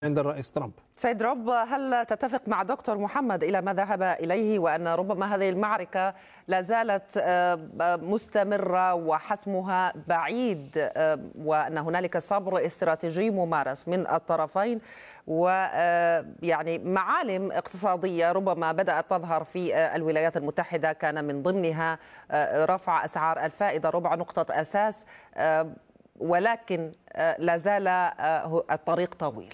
عند الرئيس ترامب. سيد روب، هل تتفق مع دكتور محمد إلى ما ذهب إليه وأن ربما هذه المعركة لا زالت مستمرة وحسمها بعيد، وأن هنالك صبر استراتيجي ممارس من الطرفين، ويعني معالم اقتصادية ربما بدأت تظهر في الولايات المتحدة كان من ضمنها رفع أسعار الفائدة ربع نقطة أساس، ولكن لا زال الطريق طويل؟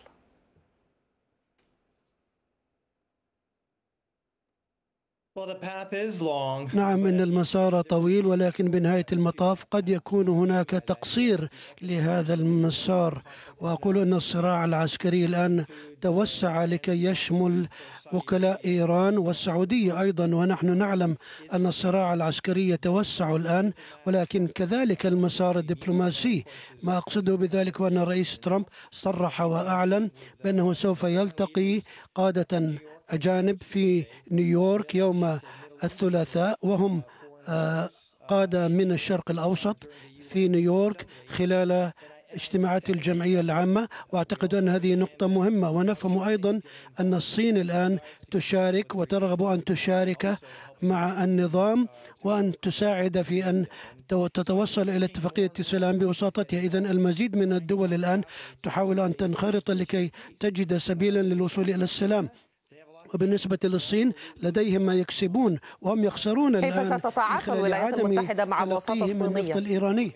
نعم، إن المسار طويل، ولكن بنهاية المطاف قد يكون هناك تقصير لهذا المسار. وأقول أن الصراع العسكري الآن توسع لكي يشمل وكلاء إيران والسعودية أيضا، ونحن نعلم أن الصراع العسكري يتوسع الآن، ولكن كذلك المسار الدبلوماسي. ما أقصده بذلك هو أن الرئيس ترامب صرح وأعلن بأنه سوف يلتقي قادة أجانب في نيويورك يوم الثلاثاء، وهم قادة من الشرق الأوسط في نيويورك خلال اجتماعات الجمعية العامة. وأعتقد أن هذه نقطة مهمة. ونفهم أيضا أن الصين الآن تشارك وترغب أن تشارك مع النظام وأن تساعد في أن تتوصل إلى اتفاقية السلام بوساطتها. إذن المزيد من الدول الآن تحاول أن تنخرط لكي تجد سبيلا للوصول إلى السلام. وبالنسبة للصين لديهم ما يكسبون وهم يخسرون الآن. كيف ستتعاطى الولايات المتحدة مع الوساطة الصينية؟ النفط الإيراني.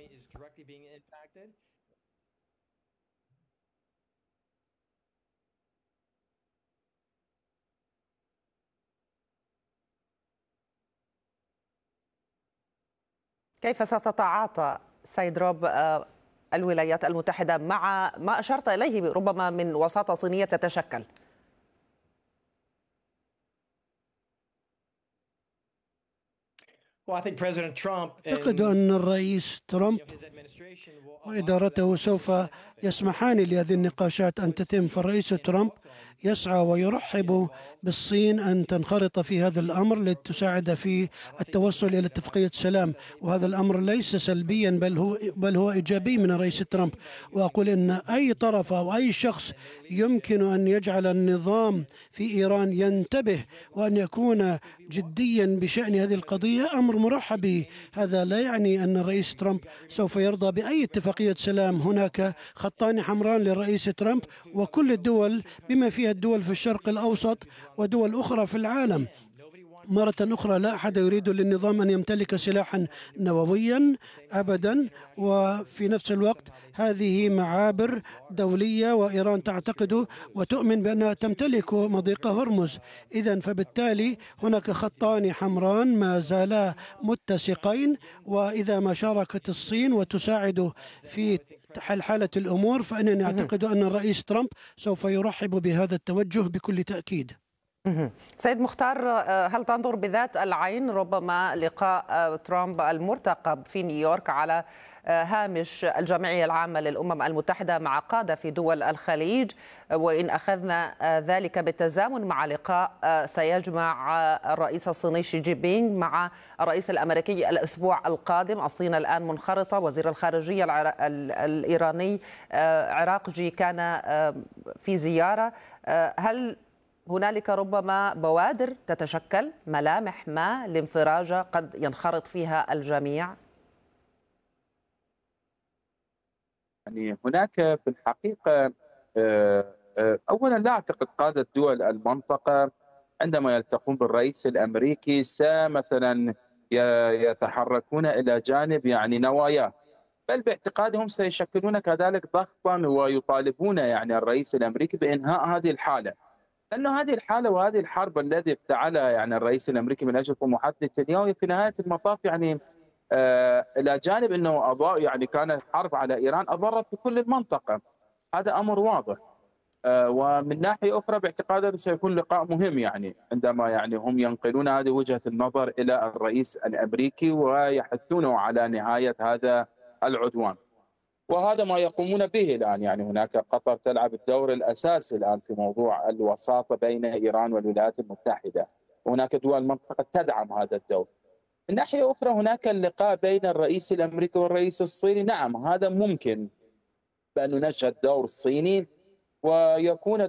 كيف ستتعاطى سيد روب الولايات المتحدة مع ما أشرت إليه ربما من وساطة صينية تتشكل؟ أعتقد أن الرئيس ترامب وإدارته سوف يسمحان لهذه النقاشات أن تتم. فالرئيس ترامب يسعى ويرحب بالصين أن تنخرط في هذا الأمر لتساعد في التوصل إلى اتفاقية سلام، وهذا الأمر ليس سلبيا بل هو إيجابي من الرئيس ترامب. وأقول أن أي طرف أو أي شخص يمكن أن يجعل النظام في إيران ينتبه وأن يكون جديا بشأن هذه القضية أمر مرحب به. هذا لا يعني أن الرئيس ترامب سوف يرضى بأي اتفاقية سلام. هناك خطان حمران للرئيس ترامب وكل الدول بما فيها الدول في الشرق الأوسط ودول أخرى في العالم. مرة أخرى لا أحد يريد للنظام أن يمتلك سلاحا نوويا أبدا، وفي نفس الوقت هذه معابر دولية وإيران تعتقد وتؤمن بأنها تمتلك مضيق هرمز. إذن فبالتالي هناك خطان حمران ما زالا متسقين، وإذا ما شاركت الصين وتساعد في حالة الأمور فإنني أعتقد أن الرئيس ترامب سوف يرحب بهذا التوجه بكل تأكيد. سيد مختار، هل تنظر بذات العين ربما لقاء ترامب المرتقب في نيويورك على هامش الجمعية العامة للأمم المتحدة مع قادة في دول الخليج، وإن أخذنا ذلك بالتزامن مع لقاء سيجمع الرئيس الصيني شي جين بينغ مع الرئيس الأمريكي الأسبوع القادم؟ الصين الآن منخرطة. وزير الخارجية الإيراني عراقجي كان في زيارة. هل هنالك ربما بوادر تتشكل، ملامح ما لانفراجة قد ينخرط فيها الجميع؟ يعني هناك في الحقيقة أولا لا أعتقد قادة دول المنطقة عندما يلتقون بالرئيس الأمريكي مثلا يتحركون إلى جانب يعني نواياه، بل باعتقادهم سيشكلون كذلك ضغطا ويطالبون يعني الرئيس الأمريكي بإنهاء هذه الحالة، لأنه هذه الحالة وهذه الحرب التي افتعلها يعني الرئيس الأمريكي من أجل طموحات نتنياهو في نهاية المطاف يعني إلى جانب أنه يعني كانت حرب على إيران أضرت بكل المنطقة. هذا أمر واضح. ومن ناحية أخرى باعتقادي سيكون لقاء مهم يعني عندما يعني هم ينقلون هذه وجهة النظر إلى الرئيس الأمريكي ويحثونه على نهاية هذا العدوان. وهذا ما يقومون به الآن. يعني هناك قطر تلعب الدور الأساسي الآن في موضوع الوساطة بين إيران والولايات المتحدة، وهناك دول منطقة تدعم هذا الدور. من ناحية أخرى هناك اللقاء بين الرئيس الأمريكي والرئيس الصيني. نعم هذا ممكن بأن نشهد دور الصيني ويكون